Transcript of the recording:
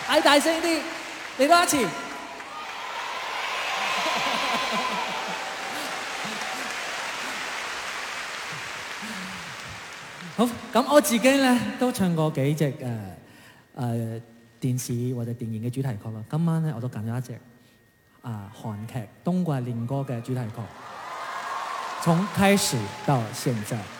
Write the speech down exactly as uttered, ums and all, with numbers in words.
嗌大聲啲，嚟多一次。好，咁我自己咧都唱過幾隻誒誒電視或者電影嘅主題曲啦。今晚咧我都揀咗一隻啊韓劇《冬季戀歌》嘅主題曲，從開始到現在。